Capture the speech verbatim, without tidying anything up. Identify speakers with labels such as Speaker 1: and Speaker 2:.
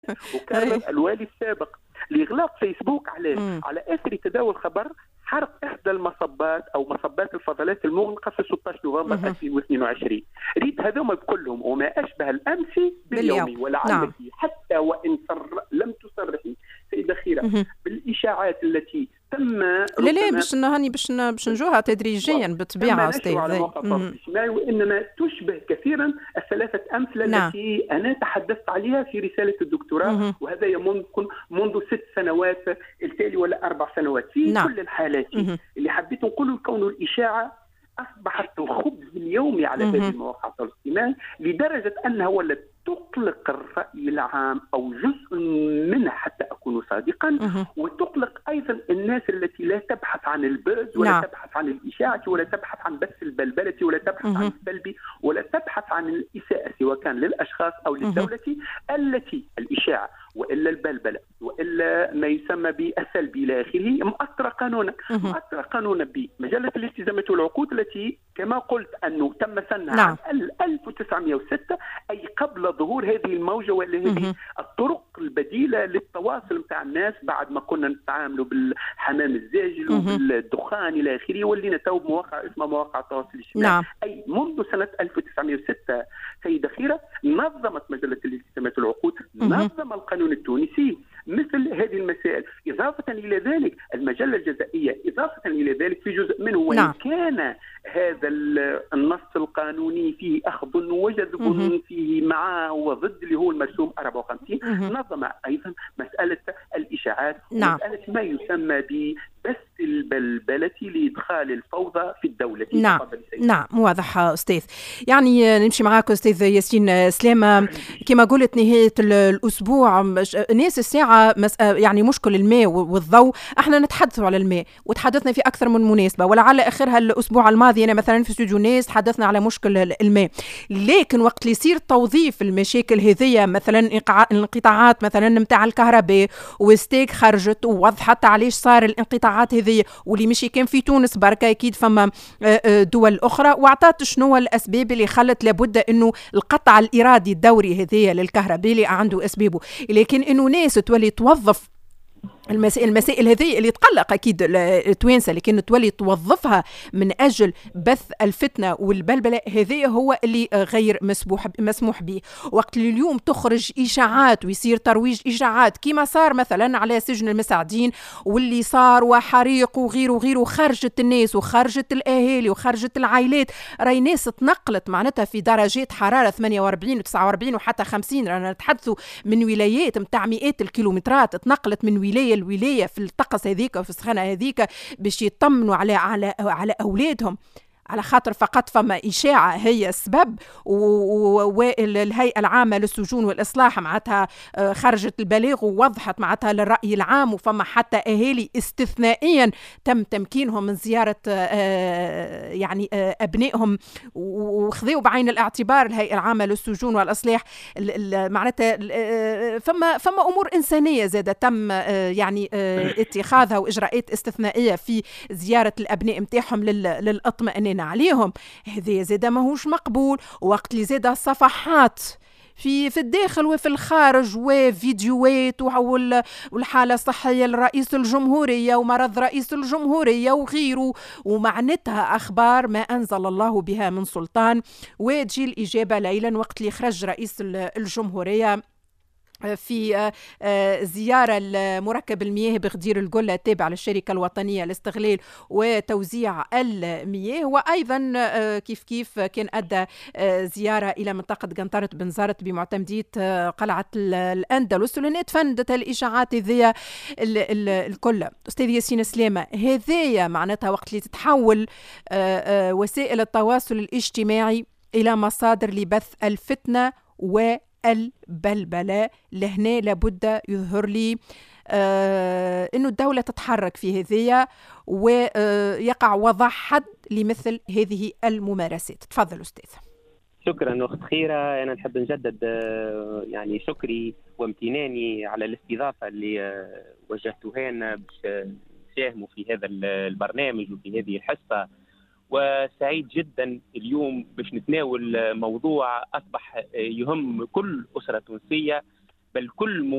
Speaker 1: وكرر الوالي السابق لإغلاق فيسبوك عليه على إثر تداول خبر حرق إحدى المصبات أو مصبات الفضلات المغلقة في ستة عشر نوفمبر ألفين واثنين وعشرين. ريت هذوما كلهم وما أشبه الأمس باليومي، ولعلك نعم. حتى وإن صر لم تصرحي سيدة خيرة بالإشاعات التي تم
Speaker 2: لا لا باش نهني باش باش نجوها تدريجيا بالطبيعه
Speaker 1: استاذ على مواقع التواصل الاجتماعي، وانما تشبه كثيرا الثلاثه امثله نعم. التي انا تحدثت عليها في رساله الدكتوراه مم. وهذا منذ منذ ست سنوات التالي ولا اربع سنوات في نعم. كل الحالات مم. اللي حبيت نقول كون الاشاعه اصبحت الخبز اليومي على هذه المواقع التواصل الاجتماعي لدرجه انها ولت تقلق الرأي العام أو جزء منه حتى أكون صادقا مه. وتقلق أيضا الناس التي لا تبحث عن البرز ولا نعم. تبحث عن الإشاعة ولا تبحث عن بث البلبلة ولا تبحث مه. عن السلبي ولا تبحث عن الإساءة سواء كان للأشخاص أو للدولة مه. التي الإشاعة وإلا البلبلة وإلا ما يسمى بالسلبي إلى آخره مؤثرة قانونا مؤثرة قانونا بمجلة الالتزامات والعقود التي كما قلت أنه تم سنها نعم. عام ألف وتسعمائة وستة أي قبل ظهور هذه الموجة وهذه الطرق البديلة للتواصل متاع الناس بعد ما كنا نتعاملوا بالحمام الزاجل وبالدخان إلى آخره ولينا تو بمواقع اسمها مواقع التواصل الاجتماعي نعم. أي منذ سنة ألف وتسعمائة وستة سيدة خيرة نظمت مجلة الالتزامات والعقود نظم القانون التونسي مثل هذه المسائل. إضافة إلى ذلك المجلة الجزائية إضافة إلى ذلك في جزء منه وإن نعم. كان هذا النص القانوني فيه أخذ وجذب مه. فيه معه وضد اللي هو المرسوم أربعة وخمسين مه. نظم أيضا مسألة الإشاعات نعم. ومسألة ما يسمى ببث البلبلة لإدخال الفوضى في الدولة.
Speaker 2: نعم نعم واضح أستاذ. يعني نمشي معاك أستاذ ياسين سلامة كما قلت نهاية الأسبوع ناس الساعة يعني مشكل الماء والضوء احنا نتحدثوا على الماء وتحدثنا في أكثر من مناسبة ولعل آخرها الأسبوع الماضي أنا مثلا في استوديو ناس تحدثنا على مشكل الماء، لكن وقت اللي يصير توظيف المشاكل هذية مثلا الانقطاعات مثلا متاع الكهرباء وستيك خرجت ووضحت علاش صار الانقطاعات هذية واللي مشي كان في تونس بركة أكيد فما دول أخرى واعطت شنو الأسباب اللي خلت لابد إنه القطع الإرادي الدوري هذية للكهرباء اللي عنده أسبابه، لكن إنه ناس تولي توظف المسائل المسائل هذه اللي تقلق أكيد التوانسة لكن تولي توظفها من أجل بث الفتنة والبلبلة هذه هو اللي غير مسموح مسموح به. وقت اللي اليوم تخرج إشاعات ويصير ترويج إشاعات كما صار مثلا على سجن المساعدين واللي صار وحريق وغيره وغيره خرجت الناس وخرجت الأهالي وخرجت العائلات راي ناس تنقلت معناتها في درجات حرارة ثمانية وأربعين وتسعة وأربعين وحتى خمسين رانا نتحدثوا من ولايات متاع مئات الكيلومترات تنقلت من ولاية الولاية في الطقس هذيك وفي السخانة هذيك باش يطمنوا على على على أولادهم على خاطر فقط فما إشاعة هي السبب. والهيئة العامة للسجون والإصلاح معناتها خرجت البلاغ ووضحت معناتها للرأي العام وفما حتى أهالي استثنائيا تم تمكينهم من زيارة يعني أبنائهم وخذوا بعين الاعتبار الهيئة العامة للسجون والإصلاح معناتها فما فما أمور إنسانية زادة تم يعني اتخاذها وإجراءات استثنائية في زيارة الأبناء متاعهم للإطمئنان عليهم. هذه زادة ماهوش مقبول. وقت اللي زادة صفحات في في الداخل وفي الخارج وفيديوهات والحالة الصحية لرئيس الجمهورية ومرض رئيس الجمهورية وغيره ومعنتها أخبار ما أنزل الله بها من سلطان وتجي الإجابة ليلا وقت اللي خرج رئيس الجمهورية في زيارة مركب المياه بغدير القلة التابع للشركة الوطنية لاستغلال وتوزيع المياه، وأيضا كيف كيف كان أدى زيارة إلى منطقة قنطرة بنزرت بمعتمدية قلعة الأندلس ولن تفندت الإشاعات ذي الكل. أستاذ ياسين سلامة هذه معناتها وقت اللي تتحول وسائل التواصل الاجتماعي إلى مصادر لبث الفتنة و البلبلة لهنا لابد يظهر لي آه إنه الدولة تتحرك في هذه ويقع وضع حد لمثل هذه الممارسات. تفضل أستاذ.
Speaker 3: شكرا أخت خيرة. أنا نحب نجدد يعني شكري وامتناني على الاستضافة اللي وجهتوها لنا باش نساهموا في هذا البرنامج وفي هذه الحصة، وسعيد جدا اليوم باش نتناول موضوع أصبح يهم كل أسرة تونسية بل كل